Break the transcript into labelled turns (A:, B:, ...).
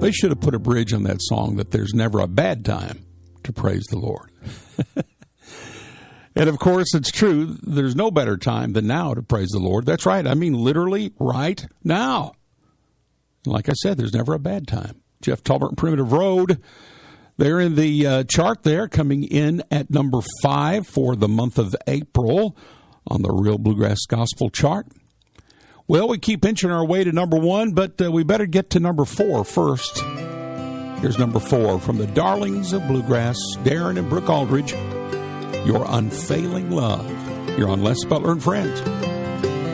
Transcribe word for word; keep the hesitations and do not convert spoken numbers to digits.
A: They should have put a bridge on that song that there's never a bad time to praise the Lord. And, of course, it's true. There's no better time than now to praise the Lord. That's right. I mean, literally right now. And like I said, there's never a bad time. Jeff Tolbert, Primitive Road. They're in the uh, chart there, coming in at number five for the month of April on the Real Bluegrass Gospel chart. Well, we keep inching our way to number one, but uh, we better get to number four first. Here's number four from the Darlings of Bluegrass, Darren and Brooke Aldridge, Your Unfailing Love. You're on Les Butler and Friends.